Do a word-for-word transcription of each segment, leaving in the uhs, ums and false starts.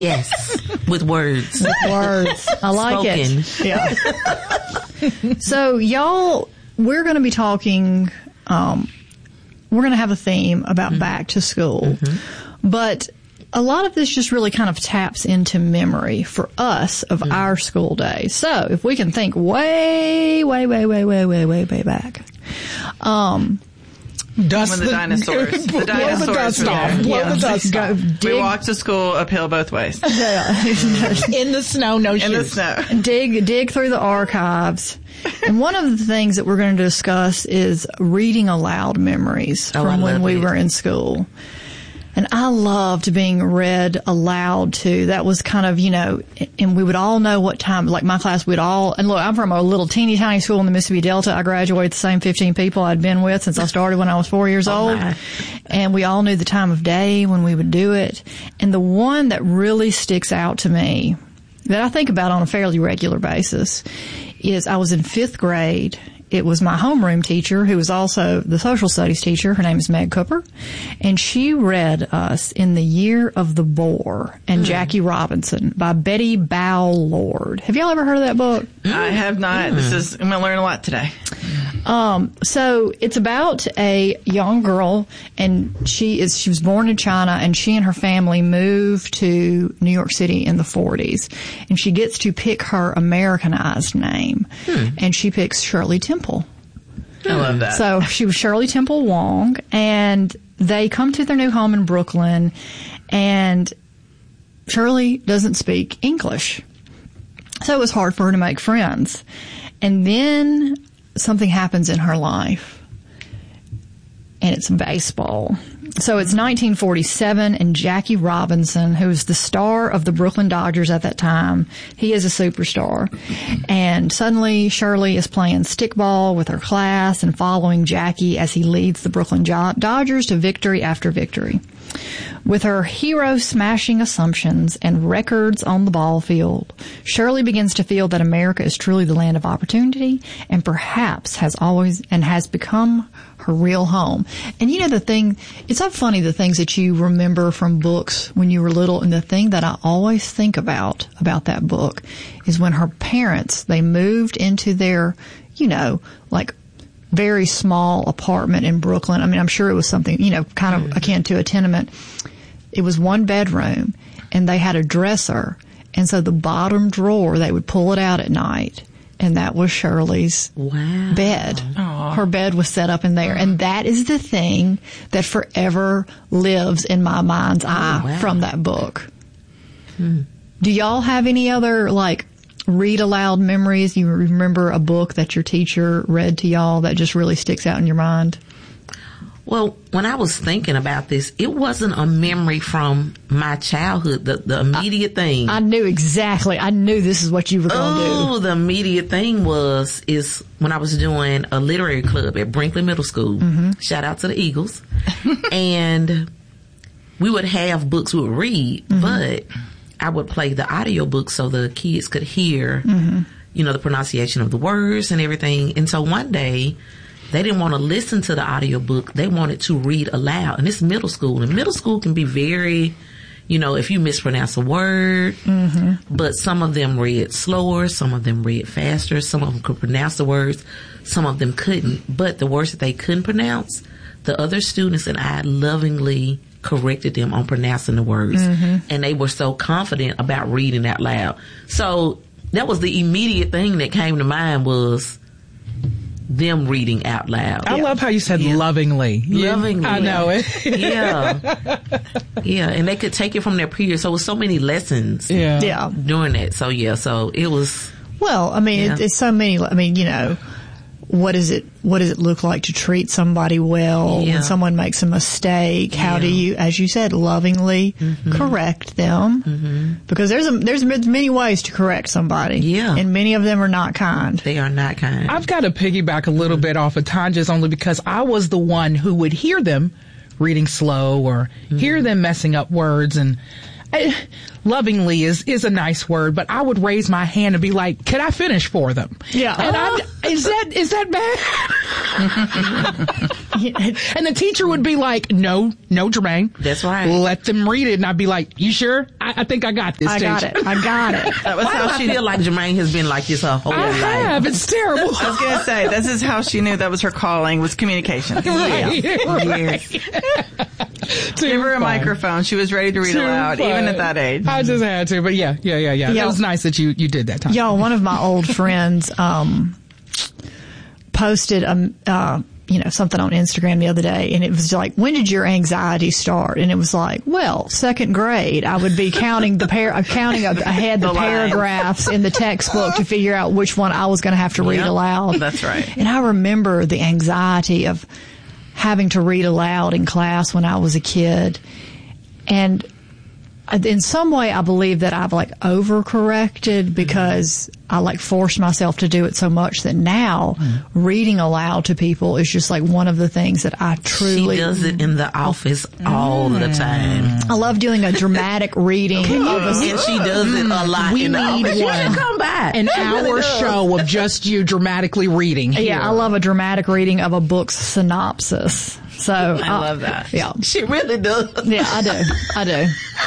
Yes, with words. With words. I like Spoken. it. Yeah. So, y'all, we're going to be talking, um, we're going to have a theme about mm-hmm. back to school. Mm-hmm. But a lot of this just really kind of taps into memory for us of mm-hmm. our school days. So, if we can think way, way, way, way, way, way, way, way back. Um, Dust when the, the dinosaurs. The dinosaurs. Blow the dust off. Blow yeah. the dust Go, off. We walked to school uphill both ways. Yeah. In the snow, no shoes. In the snow. Dig, dig through the archives. And one of the things that we're going to discuss is reading aloud memories oh, from when we it. were in school. And I loved being read aloud too. That was kind of, you know, and we would all know what time, like my class, we'd all, and look, I'm from a little teeny tiny school in the Mississippi Delta. I graduated the same fifteen people I'd been with since I started when I was four years oh old. My. And we all knew the time of day when we would do it. And the one that really sticks out to me that I think about on a fairly regular basis is I was in fifth grade. It was my homeroom teacher, who was also the social studies teacher. Her name is Meg Cooper. And she read us In the Year of the Boar and mm. Jackie Robinson by Betty Bow Lord. Have y'all ever heard of that book? I have not. Mm. This is, I'm going to learn a lot today. Um, so it's about a young girl, and she is, she was born in China, and she and her family moved to New York City in the forties. And she gets to pick her Americanized name. Hmm. And she picks Shirley Temple. I love that. So she was Shirley Temple Wong, and they come to their new home in Brooklyn, and Shirley doesn't speak English. So it was hard for her to make friends. And then something happens in her life, and it's baseball. So it's nineteen forty-seven, and Jackie Robinson, who is the star of the Brooklyn Dodgers at that time, he is a superstar. And suddenly Shirley is playing stickball with her class and following Jackie as he leads the Brooklyn Dodgers to victory after victory. With her hero smashing assumptions and records on the ball field, Shirley begins to feel that America is truly the land of opportunity and perhaps has always and has become her real home. And you know the thing, it's so funny the things that you remember from books when you were little, and the thing that I always think about, about that book is when her parents, they moved into their, you know, like very small apartment in Brooklyn. I mean, I'm sure it was something, you know, kind of mm-hmm. akin to a tenement. It was one bedroom, and they had a dresser. And so the bottom drawer, they would pull it out at night, and that was Shirley's wow. bed. Aww. Her bed was set up in there. And that is the thing that forever lives in my mind's eye oh, wow. from that book. Hmm. Do y'all have any other, like, read aloud memories? You remember a book that your teacher read to y'all that just really sticks out in your mind? Well, when I was thinking about this, it wasn't a memory from my childhood, the, the immediate I, thing. I knew exactly. I knew this is what you were going to do. Oh, the immediate thing was, is when I was doing a literary club at Brinkley Middle School. Mm-hmm. Shout out to the Eagles. And we would have books we would read, mm-hmm. but I would play the audio book so the kids could hear, mm-hmm. you know, the pronunciation of the words and everything. And so one day, they didn't want to listen to the audio book. They wanted to read aloud. And it's middle school. And middle school can be very, you know, if you mispronounce a word, mm-hmm. but some of them read slower, some of them read faster, some of them could pronounce the words, some of them couldn't. But the words that they couldn't pronounce, the other students and I lovingly corrected them on pronouncing the words. Mm-hmm. And they were so confident about reading out loud. So that was the immediate thing that came to mind, was them reading out loud. I yeah. love how you said yeah. lovingly. Lovingly. I know it. yeah. Yeah. And they could take it from their peers. So it was so many lessons yeah. Yeah. doing that. So yeah, so it was. Well, I mean, yeah. it, it's so many, I mean, you know, what is it, what does it look like to treat somebody well yeah. when someone makes a mistake? How yeah. do you, as you said, lovingly mm-hmm. correct them? Mm-hmm. Because there's a, there's many ways to correct somebody. Yeah. And many of them are not kind. They are not kind. I've got to piggyback a little mm-hmm. bit off of Tanja's, only because I was the one who would hear them reading slow or mm-hmm. hear them messing up words, and I, lovingly is, is a nice word, but I would raise my hand and be like, "Can I finish for them?" Yeah. And I'm, is that, is that bad? And the teacher would be like, no, no, Jermaine. That's right. Let them read it. And I'd be like, you sure? I, I think I got this. I got it. I got it. That was Why how do I she feel like Jermaine has been like this her whole I life? have. It's terrible. I was going to say, this is how she knew that was her calling, was communication. Right. Yes. Give her a fun. microphone. She was ready to read Too aloud, fun. even at that age. I just had to, but yeah, yeah, yeah, yeah. Yeah. It was nice that you, you did that time. Y'all, one of my old friends um, posted um, uh, you know, something on Instagram the other day, and it was like, when did your anxiety start? And it was like, well, second grade, I would be counting the par- uh, counting ahead the, The lines. paragraphs in the textbook to figure out which one I was going to have to read Yep. aloud. That's right. And I remember the anxiety of having to read aloud in class when I was a kid. And in some way, I believe that I've like overcorrected because I like forced myself to do it so much that now reading aloud to people is just like one of the things that I truly. She does it in the office all the time. I love doing a dramatic reading of a. And she does it a lot We in the need office. You one. should come by. An She really hour does. show of just you dramatically reading. here. Yeah, I love a dramatic reading of a book's synopsis. So I love that. Yeah, She really does. yeah, I do. I do.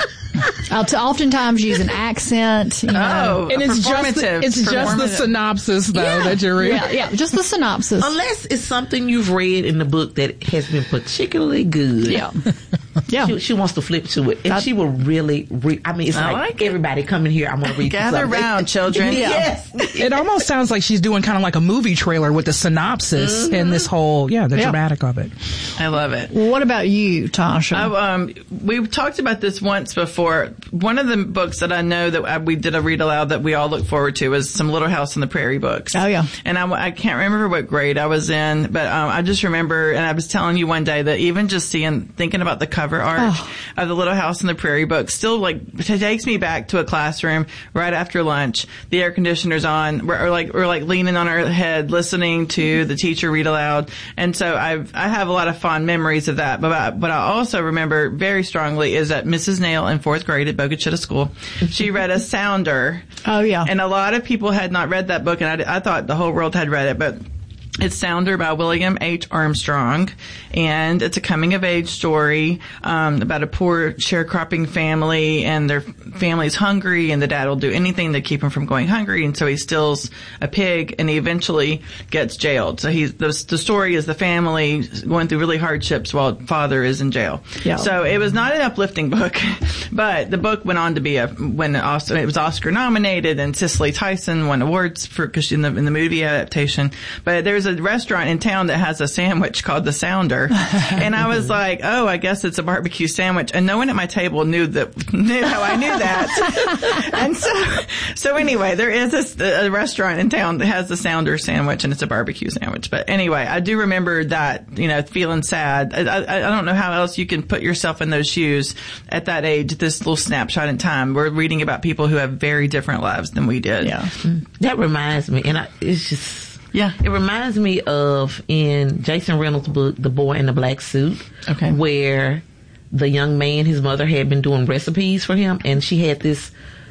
I'll t- oftentimes use an accent. You know. Oh, And it's just the, performative. it's just the Performative. synopsis though Yeah. that you're reading. Yeah, yeah, just the synopsis. Unless it's something you've read in the book that has been particularly good. Yeah, yeah. She, she wants to flip to it. And That- she will really read. I mean, it's I like, like it. everybody come in here. I want to read Gather something. round, children. Yes. It almost sounds like she's doing kind of like a movie trailer with the synopsis and this whole, yeah, the Yeah. dramatic of it. I love it. Well, what about you, Tasha? I, um, we've talked about this once before. One of the books that I know that I, we did a read aloud that we all look forward to is some Little House on the Prairie books. Oh, yeah. And I, I can't remember what grade I was in, but um, I just remember, and I was telling you one day that even just seeing, thinking about the cover art Oh. of the Little House on the Prairie book still like it takes me back to a classroom right after lunch. The air conditioner's on, we're, or like we're like leaning on our head, listening to the teacher read aloud. And so I've I have a lot of fond memories of that. But I, but I also remember very strongly is that Missus Nail in fourth grade at Bogue Chitto School, she read a sounder. oh, yeah. And a lot of people had not read that book, and I, I thought the whole world had read it, but it's Sounder by William H. Armstrong, and it's a coming-of-age story um, about a poor sharecropping family, and their family's hungry, and the dad will do anything to keep him from going hungry, and so he steals a pig, and he eventually gets jailed. So he's the, the story is the family going through really hardships while father is in jail. Yeah. So it was not an uplifting book, but the book went on to be a when also it was Oscar nominated, and Cicely Tyson won awards for because in the in the movie adaptation. But there's a restaurant in town that has a sandwich called the Sounder, and I was like, oh, I guess it's a barbecue sandwich, and no one at my table knew that knew how I knew that. And so so anyway, there is a, a restaurant in town that has the Sounder sandwich, and it's a barbecue sandwich. But anyway, I do remember that, you know, feeling sad. I, I, I don't know how else you can put yourself in those shoes at that age, this little snapshot in time. We're reading about people who have very different lives than we did. Yeah. That reminds me, and I, it's just, Yeah. it reminds me of in Jason Reynolds' book, The Boy in the Black Suit, Okay. where the young man, his mother had been doing recipes for him, and she had this,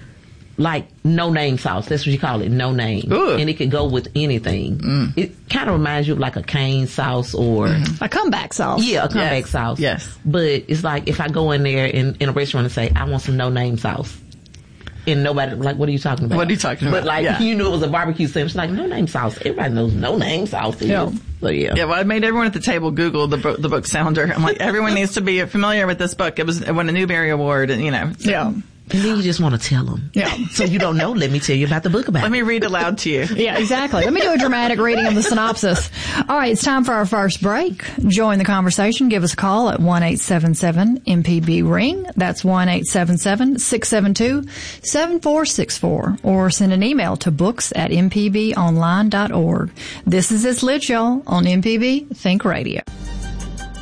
like, no-name sauce. That's what you call it, no-name. Ooh. And it could go with anything. It kind of reminds you of like a cane sauce or... A comeback sauce. Yeah, a comeback Yes. sauce. Yes. But it's like if I go in there in, in a restaurant and say, I want some no-name sauce. And nobody, like, what are you talking about? What are you talking about? But, like, Yeah. you knew it was a barbecue sandwich. Like, no-name sauce. Everybody knows no-name sauce is. Yeah. So, yeah. Yeah, well, I made everyone at the table Google the book, the book Sounder. I'm like, everyone needs to be familiar with this book. It was it won a Newbery Award, and you know. So Yeah. And then you just want to tell them. Yeah. So you don't know, let me tell you about the book about Let it. me read aloud to you. Yeah, exactly. Let me do a dramatic reading of the synopsis. All right, it's time for our first break. Join the conversation. Give us a call at one eight seven seven M P B ring. That's one eight seven seven six seven two seven four six four. Or send an email to books at m p b online dot org. This is It's Lit, y'all, on M P B Think Radio.